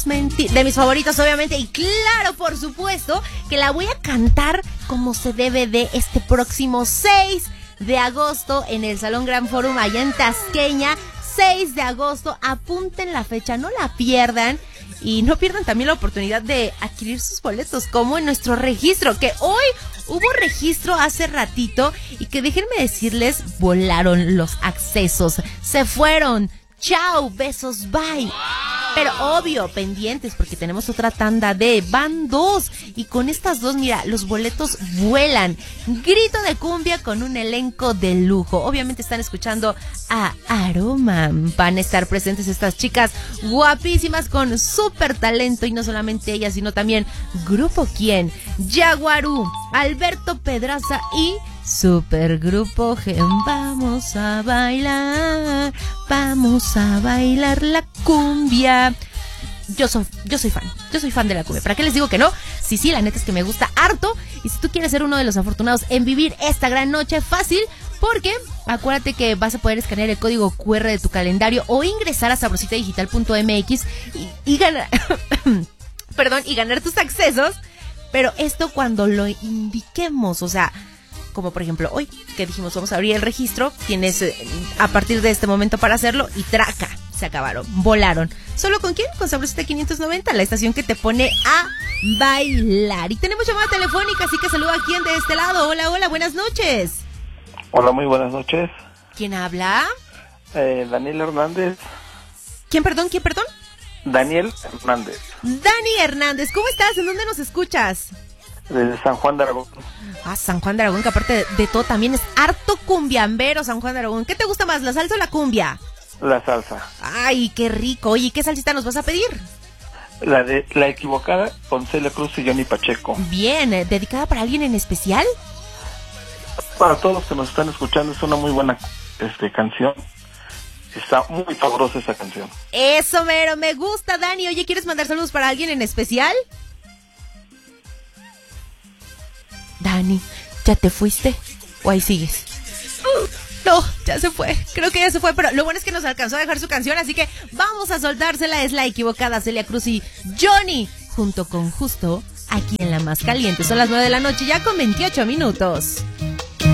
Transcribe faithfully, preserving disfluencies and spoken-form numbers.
de mis favoritos, obviamente, y claro, por supuesto, que la voy a cantar como se debe de este próximo seis de agosto en el Salón Gran Forum allá en Tasqueña. seis de agosto, apunten la fecha, no la pierdan. Y no pierdan también la oportunidad de adquirir sus boletos, como en nuestro registro, que hoy hubo registro hace ratito y que déjenme decirles, volaron los accesos, se fueron. Chao, besos, bye. Pero obvio, pendientes, porque tenemos otra tanda de, van dos. Y con estas dos, mira, los boletos vuelan. Grito de cumbia con un elenco de lujo. Obviamente están escuchando a Aroma. Van a estar presentes estas chicas guapísimas con súper talento. Y no solamente ellas, sino también Grupo Quién, Yaguarú, Alberto Pedraza y Supergrupo Gen. Vamos a bailar, vamos a bailar la cumbia. Yo soy, yo soy fan, yo soy fan de la cumbia. ¿Para qué les digo que no? Sí, sí, la neta es que me gusta harto. Y si tú quieres ser uno de los afortunados en vivir esta gran noche, fácil, porque acuérdate que vas a poder escanear el código cu erre de tu calendario o ingresar a sabrosita digital punto eme equis y, y ganar, perdón, y ganar tus accesos. Pero esto cuando lo indiquemos, o sea, como por ejemplo hoy, que dijimos vamos a abrir el registro, tienes eh, a partir de este momento para hacerlo y traca, se acabaron, volaron. ¿Solo con quién? Con Sabrosita quinientos noventa, la estación que te pone a bailar. Y tenemos llamada telefónica, así que saluda a quien de este lado. Hola, hola, buenas noches. Hola, muy buenas noches. ¿Quién habla? Eh, Daniel Hernández. ¿Quién, perdón, quién, perdón? Daniel Hernández. Dani Hernández, ¿cómo estás? ¿En dónde nos escuchas? Desde San Juan de Aragón. Ah, San Juan de Aragón, que aparte de, de todo también es harto cumbiambero, San Juan de Aragón. ¿Qué te gusta más, la salsa o la cumbia? La salsa. Ay, qué rico. Oye, ¿qué salsita nos vas a pedir? La de La Equivocada con Celia Cruz y Johnny Pacheco. Bien, ¿eh? ¿Dedicada para alguien en especial? Para todos los que nos están escuchando, es una muy buena este, canción. Está muy sabrosa esa canción. Eso, mero, me gusta, Dani. Oye, ¿quieres mandar saludos para alguien en especial? Dani, ¿ya te fuiste? ¿O ahí sigues? Uh, no, ya se fue. Creo que ya se fue, pero lo bueno es que nos alcanzó a dejar su canción, así que vamos a soltársela. Es La Equivocada, Celia Cruz y Johnny, junto con Justo, aquí en La Más Caliente. Son las nueve de la noche, ya con veintiocho minutos.